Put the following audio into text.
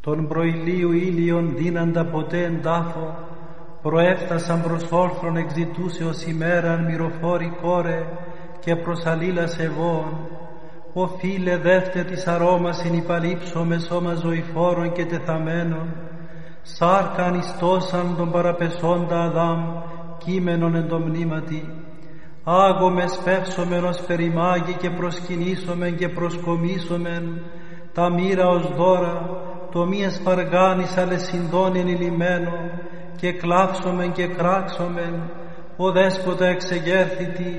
τον προηλίου ήλιον δίναντα ποτέ εν τάφο, προέφτασαν προς όρθρον εξητούσεως ημέραν μυροφόρη κόρε και προς αλλήλας ευών. Ο φίλε δεύτε της αρώμας συνυπαλήψω με σώμα ζωηφόρων και τεθαμένων, σάρκαν ιστόσαν τον παραπεσόντα Αδάμ, κείμενον εν το μνήματι. Άγωμε σπεύσομεν ως περιμάγει και προσκυνήσομεν και προσκομίσομεν, τα μοίρα ως δώρα, το μη εσπαργάνης αλεσυντών ενηλυμένο, και κλάψομεν και κράξομεν, ο δέσποτα εξεγέρθητη,